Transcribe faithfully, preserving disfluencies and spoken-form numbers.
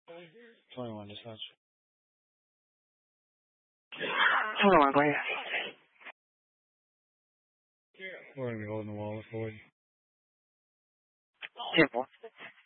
twenty-one dispatch. twenty-one, please. We're going to be holding the wall with Floyd. ten four.